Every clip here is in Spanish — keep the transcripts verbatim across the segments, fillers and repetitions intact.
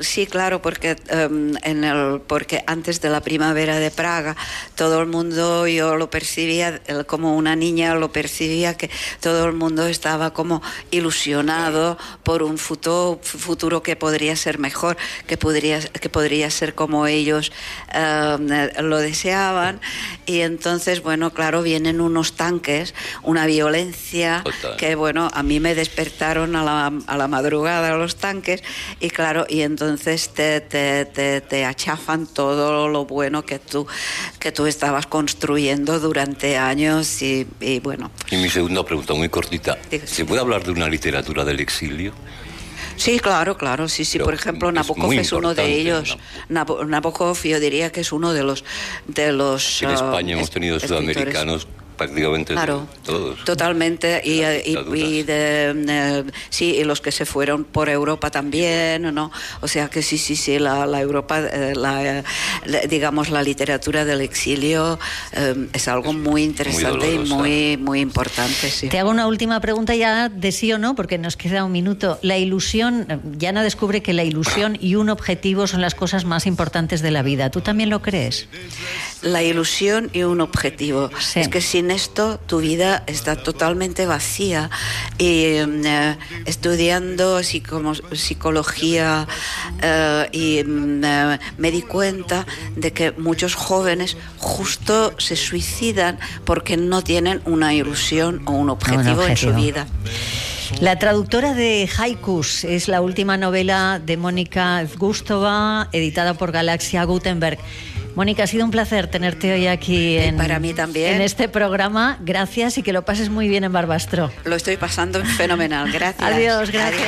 sí, claro, porque um, en el porque antes de la primavera de Praga todo el mundo, yo lo percibía como una niña, lo percibía que todo el mundo estaba como ilusionado por un futuro, futuro que podría ser mejor, que podría que podría ser como ellos um, lo deseaban. Y entonces, bueno, claro, vienen unos tanques, una violencia Total. que, bueno, a mí me despertaron a la, a la madrugada los tanques, y claro, y entonces te, te, te, te achafan todo lo bueno que tú, que tú estabas construyendo durante años y, y bueno. Y mi segunda pregunta, muy cortita. Diga. ¿Se puede hablar de una literatura del exilio? Sí, claro, claro, sí, sí. Pero por ejemplo, es Nabokov muy es uno de importante, ellos. Nab- Nabokov, yo diría que es uno de los de los. En uh, España hemos tenido escritores. sudamericanos prácticamente Claro, todos. totalmente, y, Las y, y de, eh, sí, y los que se fueron por Europa también, ¿no? O sea que sí, sí, sí, la, la Europa, eh, la, la, digamos, la literatura del exilio eh, es algo muy interesante muy y muy, muy importante, sí. Te hago una última pregunta ya de sí o no, porque nos queda un minuto. La ilusión, Yana descubre que la ilusión y un objetivo son las cosas más importantes de la vida. ¿Tú también lo crees? La ilusión y un objetivo. Sí. Es que sin esto tu vida está totalmente vacía. Y eh, estudiando psico- psicología eh, y eh, me di cuenta de que muchos jóvenes justo se suicidan porque no tienen una ilusión o un objetivo, Un en su objetivo. vida. La traductora de Haikus es la última novela de Mónica Gustova, editada por Galaxia Gutenberg. Mónica, ha sido un placer tenerte hoy aquí en, para mí también. en este programa. Gracias y que lo pases muy bien en Barbastro. Lo estoy pasando fenomenal. Gracias. Adiós, gracias.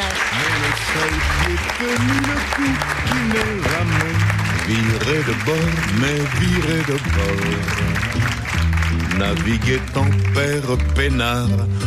Virer de bord, mais virer de bord. Naviguer en père peinard